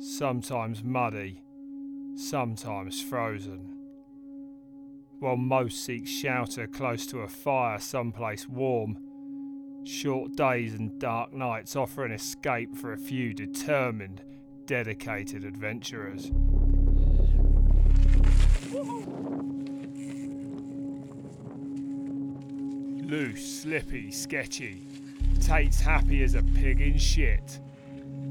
sometimes muddy, sometimes frozen. While most seek shelter close to a fire someplace warm, short days and dark nights offer an escape for a few determined, dedicated adventurers. Loose, slippy, sketchy. Tate's happy as a pig in shit.